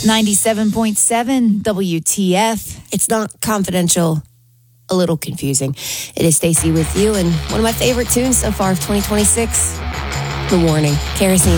97.7 WTF. It's not confidential. A little confusing. It is Stacey with you, and one of my favorite tunes so far of 2026, The Warning. Kerosene.